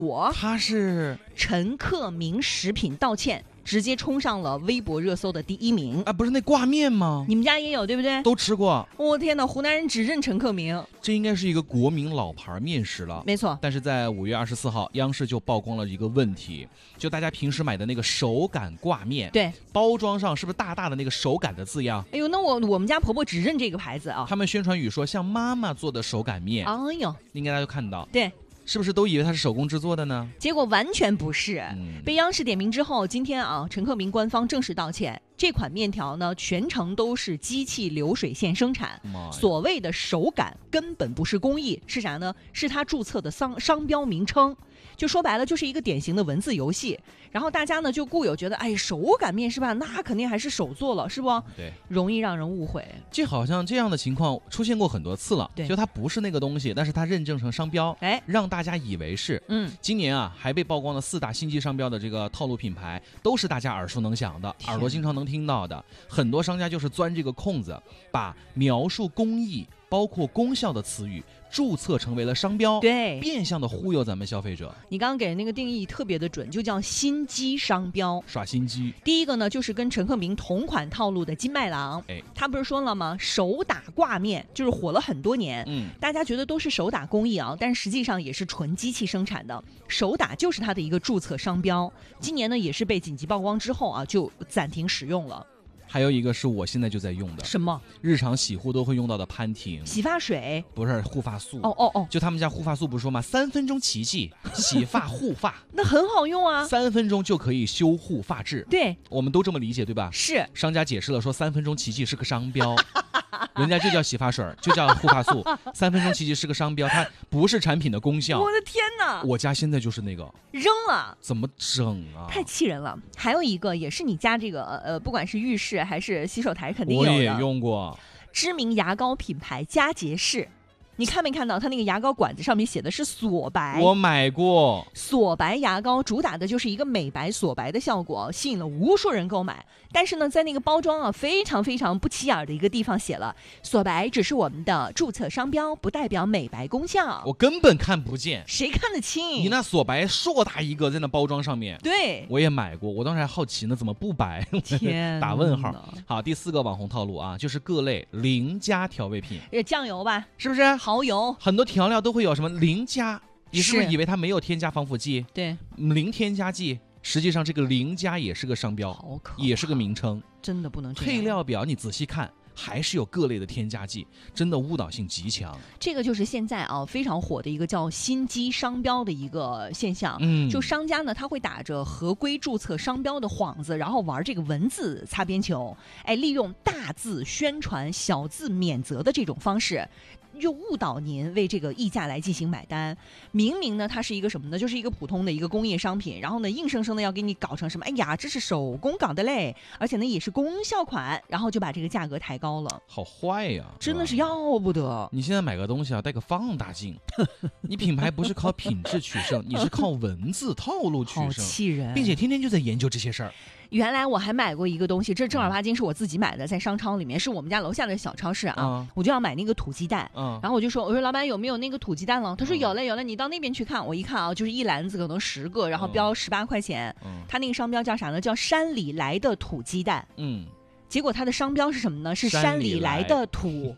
他是陈克明食品道歉，直接冲上了微博热搜的第1名啊，不是那挂面吗？ 你们家也有对不对？ 都吃过。 我天哪，湖南人只认陈克明， 这应该是一个国民老牌面食了。 没错。 但是在5月24号，央视就曝光了一个问题，就大家平时买的那个手擀挂面， 对， 包装上是不是大大的那个手擀的字样？ 哎呦，那我们家婆婆只认这个牌子啊。 他们宣传语说像妈妈做的手擀面， 哎呦， 应该大家都看到。 对。 是不是都以为它是手工制作的呢？ 结果完全不是。被央视点名之后，今天啊，陈克明官方正式道歉，这款面条呢，全程都是机器流水线生产，所谓的手擀根本不是工艺，是啥呢？是他注册的商标名称。就说白了，就是一个典型的文字游戏。然后大家呢就固有觉得，哎，手擀面是吧？那肯定还是手做了，是不？ 对， 容易让人误会。 这好像这样的情况出现过很多次了。 对， 就它不是那个东西，但是它认证成商标，让大家以为是。今年啊，还被曝光的4大星级商标的这个套路品牌，都是大家耳熟能详的，耳朵经常能听到的。很多商家就是钻这个空子，把描述工艺包括功效的词语注册成为了商标， 对， 变相的忽悠咱们消费者。 你刚刚给的那个定义特别的准，就叫心机商标， 耍心机。 第一个呢，就是跟陈克明同款套路的金麦郎，他不是说了吗？手打挂面就是火了很多年，大家觉得都是手打工艺啊，但实际上也是纯机器生产的，手打就是它的一个注册商标。今年呢，也是被紧急曝光之后啊，就暂停使用了。 还有一个是我现在就在用的， 什么？日常洗护都会用到的潘婷洗发水， 不是护发素。 哦， 就他们家护发素不是说吗？3分钟奇迹，洗发护发， 那很好用啊 ，3分钟就可以修护发质。 对， 我们都这么理解对吧？ 是。 商家解释了说3分钟奇迹是个商标，人家就叫洗发水，就叫护发素，3分钟奇迹是个商标，它不是产品的功效。 我的天哪！ 我家现在就是那个扔了， 怎么整啊？ 太气人了。还有一个也是你家这个不管是浴室还是洗手台肯定有的， 我也用过， 知名牙膏品牌佳洁士。你看没看到它那个牙膏管子上面写的是锁白？ 我买过。 锁白牙膏主打的就是一个美白锁白的效果，吸引了无数人购买。但是呢，在那个包装啊非常非常不起眼的一个地方写了，锁白只是我们的注册商标，不代表美白功效。 我根本看不见， 谁看得清？ 你那锁白硕大一个在那包装上面。 对， 我也买过，我当时还好奇呢，怎么不白？ 天， 打问号。好，第4个网红套路啊，就是各类零加调味品， 酱油吧， 是不是？ 蚝油， 很多调料都会有什么零加，你是不是以为它没有添加防腐剂？ 对， 零添加剂。实际上这个零加也是个商标， 好可怕， 也是个名称， 真的不能这样。 配料表你仔细看，还是有各类的添加剂，真的误导性极强。 这个就是现在啊非常火的一个叫心机商标的一个现象。就商家呢，他会打着合规注册商标的幌子，然后玩这个文字擦边球，利用大字宣传、小字免责的这种方式。就误导您为这个溢价来进行买单。明明呢，它是一个什么呢？就是一个普通的一个工业商品，然后呢，硬生生的要给你搞成什么？哎呀，这是手工搞的嘞，而且呢也是功效款，然后就把这个价格抬高了。 好坏呀， 真的是要不得。 你现在买个东西啊，带个放大镜，你品牌不是靠品质取胜，你是靠文字套路取胜， 好气人， 并且天天就在研究这些事儿。 原来我还买过一个东西，这正儿八经是我自己买的，在商超里面，是我们家楼下的小超市啊。我就要买那个土鸡蛋，然后我说老板有没有那个土鸡蛋了？他说有了，你到那边去看。我一看啊，就是一篮子可能10个，然后标18块钱。他那个商标叫啥呢？叫山里来的土鸡蛋。结果它的商标是什么呢？是山里来的土。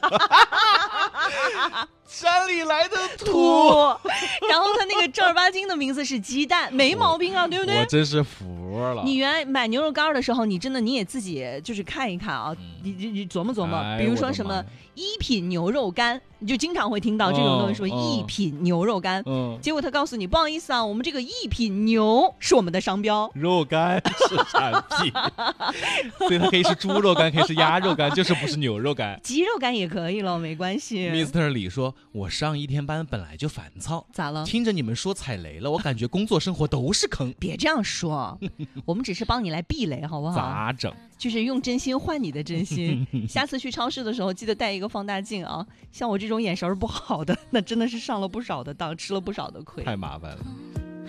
山里来的土， 然后它那个正儿八经的名字是鸡蛋，没毛病啊，对不对？ 我真是服了。 你原来买牛肉干的时候，你也自己就是看一看啊，你琢磨琢磨，比如说什么一品牛肉干，你就经常会听到这种东西说一品牛肉干，结果他告诉你不好意思啊，我们这个一品牛是我们的商标， 肉干是产品，所以它可以是猪肉干，可以是鸭肉干，就是不是牛肉干， 鸡肉干也可以了，没关系。 Mr. 李说，我上1天班本来就烦躁， 咋了？ 听着你们说踩雷了，我感觉工作生活都是坑。 别这样说，我们只是帮你来避雷，好不好？ 咋整？ 就是用真心换你的真心。下次去超市的时候，记得带一个放大镜啊！像我这种眼神不好的，那真的是上了不少的当，吃了不少的亏， 太麻烦了。